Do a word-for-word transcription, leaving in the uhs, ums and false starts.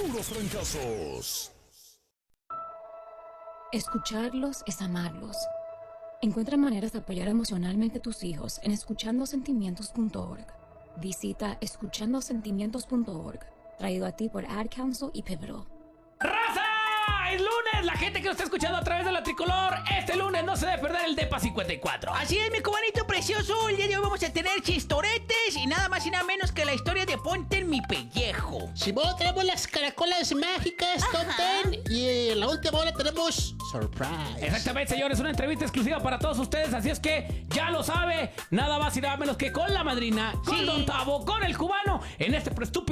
puros fracasos. Escucharlos es amarlos. Encuentra maneras de apoyar emocionalmente a tus hijos en escuchando sentimientos punto org. Visita escuchando sentimientos punto org, traído a ti por Ad Council y Pivotal. ¡Raza! ¡Es lunes! La gente que nos está escuchando a través de la tricolor, este lunes no se debe perder el Depa cincuenta y cuatro. Así es, mi cubanito precioso. El día de hoy vamos a tener chistoretes y nada más y nada menos que la historia de Ponte en mi pellejo. Simón, tenemos las caracolas mágicas, top diez. Y en la última hora tenemos surprise. Exactamente, señores, una entrevista exclusiva para todos ustedes. Así es que ya lo sabe, nada más y nada menos que con la madrina, con Sí. Don Tavo, con el cubano, en este estúpido